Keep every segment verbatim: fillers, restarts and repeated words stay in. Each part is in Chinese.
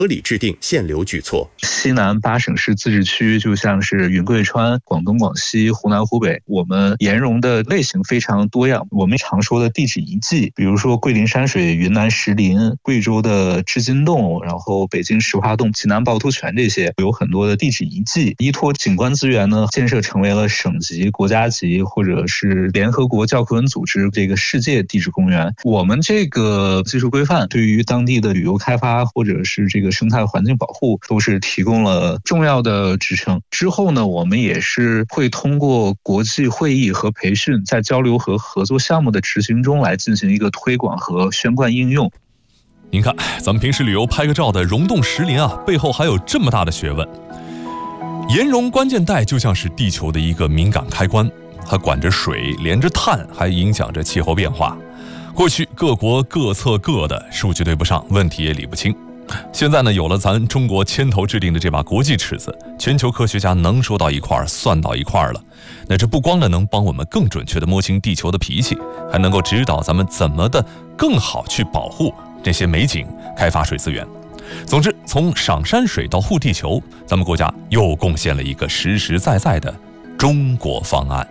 合理制定限流举措。 西南八省市自治区就像是云贵川、广东、广西、湖南、湖北，我们盐蓉的类型非常多样。我们常说的地质遗迹，比如说桂林山水、云南石林、贵州的织金洞，然后北京石化洞、济南趵突泉，这些有很多的地质遗迹。依托景观资源呢，建设成为了省级、国家级或者是联合国教科文组织这个世界地质公园。我们这个技术规范对于当地的旅游开发或者是这个生态环境保护都是提供了重要的支撑。之后呢，我们也是会通过国际会议和培训，在交流和合作项目的执行中来进行一个推广和宣贯应用。 您看，咱们平时旅游拍个照的溶洞石林啊，背后还有这么大的学问。盐蓉关键带就像是地球的一个敏感开关，它管着水，连着碳，还影响着气候变化。过去各国各测各的，数据对不上，问题也理不清。现在呢，有了咱中国牵头制定的这把国际尺子，全球科学家能说到一块儿，算到一块儿了。那这不光呢能帮我们更准确地摸清地球的脾气，还能够指导咱们怎么的更好去保护这些美景，开发水资源。总之，从赏山水到护地球，咱们国家又贡献了一个实实在在的中国方案。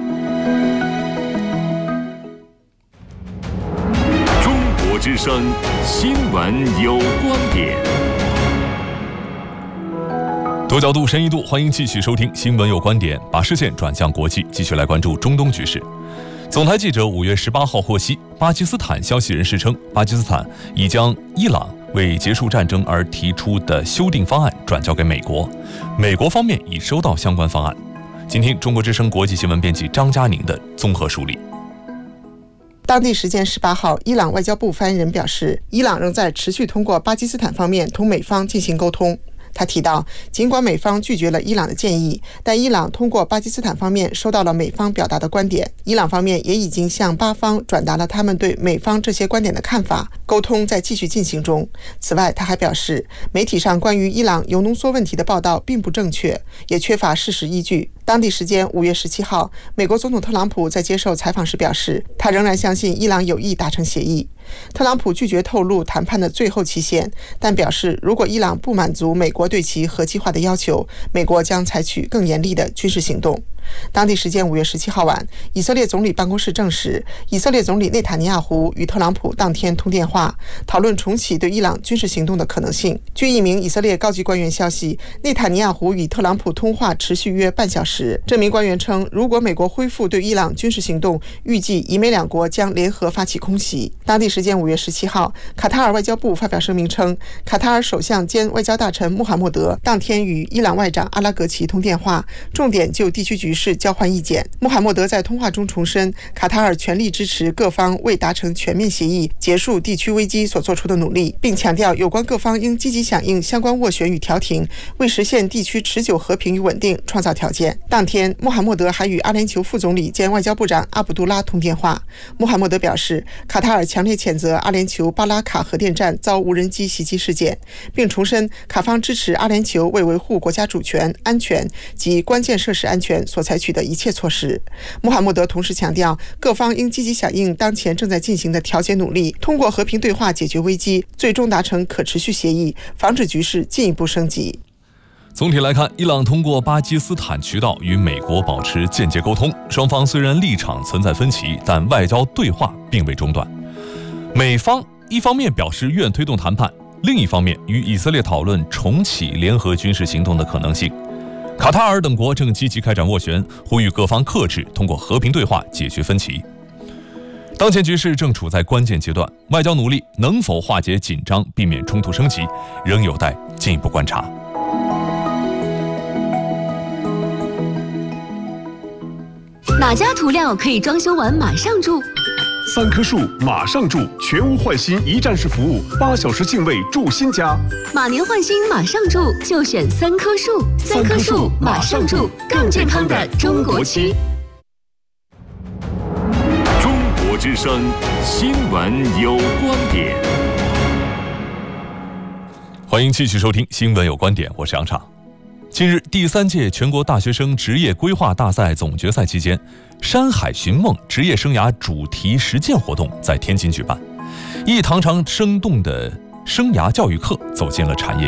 中国之声新闻有观点。 多角度、深一度，欢迎继续收听《新闻有观点》，把视线转向国际，继续来关注中东局势。总台记者五月十八号获悉，巴基斯坦消息人士称，巴基斯坦已将伊朗为结束战争而提出的修订方案转交给美国，美国方面已收到相关方案。今天，中国之声国际新闻编辑张佳宁的综合梳理。 当地时间十八号，伊朗外交部发言人表示，伊朗仍在持续通过巴基斯坦方面同美方进行沟通。他提到，尽管美方拒绝了伊朗的建议，但伊朗通过巴基斯坦方面收到了美方表达的观点，伊朗方面也已经向巴方转达了他们对美方这些观点的看法，沟通在继续进行中。此外，他还表示，媒体上关于伊朗铀浓缩问题的报道并不正确，也缺乏事实依据。当地时间五月十七号，美国总统特朗普在接受采访时表示，他仍然相信伊朗有意达成协议。特朗普拒绝透露谈判的最后期限，但表示如果伊朗不满足美国对其核计划的要求，美国将采取更严厉的军事行动。当地时间五月十七号晚，以色列总理办公室证实，以色列总理内塔尼亚胡与特朗普当天通电话，讨论重启对伊朗军事行动的可能性。据一名以色列高级官员消息，内塔尼亚胡与特朗普通话持续约半小时。这名官员称，如果美国恢复对伊朗军事行动，预计以美两国将联合发起空袭。当地时间五月十七号，卡塔尔外交部发表声明称，卡塔尔首相兼外交大臣穆罕默德当天与伊朗外长阿拉格齐通电话，重点就地区局势交换意见。穆罕默德在通话中重申，卡塔尔全力支持各方为达成全面协议、结束地区危机所做出的努力，并强调有关各方应积极响应相关斡旋与调停，为实现地区持久和平与稳定创造条件。当天，穆罕默德还与阿联酋副总理兼外交部长阿卜杜拉通电话。穆罕默德表示，卡塔尔强烈谴责阿联酋巴拉卡核电站遭无人机袭击事件，并重申卡方支持阿联酋为维护国家主权、安全及关键设施安全所采取的一切措施。穆罕默德同时强调，各方应积极响应当前正在进行的调解努力，通过和平对话解决危机，最终达成可持续协议，防止局势进一步升级。 总体来看，伊朗通过巴基斯坦渠道与美国保持间接沟通，双方虽然立场存在分歧，但外交对话并未中断。美方一方面表示愿推动谈判，另一方面与以色列讨论重启联合军事行动的可能性。卡塔尔等国正积极开展斡旋，呼吁各方克制，通过和平对话解决分歧。当前局势正处在关键阶段，外交努力能否化解紧张，避免冲突升级，仍有待进一步观察。 哪家涂料可以装修完马上住？ 三棵树马上住，全屋换新一站式服务，八小时净位住新家。 马年换新马上住，就选三棵树。三棵树马上住，更健康的中国漆。 中国之声新闻有观点。 欢迎继续收听《新闻有观点》，我是杨畅。近日，第三届全国大学生职业规划大赛总决赛期间，山海寻梦职业生涯主题实践活动在天津举办。一堂堂生动的生涯教育课走进了产业